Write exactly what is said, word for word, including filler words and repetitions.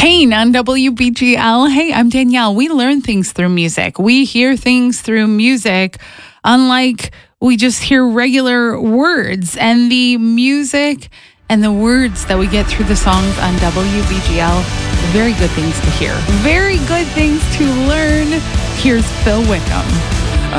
Kane on W B G L. Hey, I'm Danielle. We learn things through music. We hear things through music, unlike we just hear regular words. And the music and the words that we get through the songs on W B G L, very good things to hear. Very good things to learn. Here's Phil Wickham.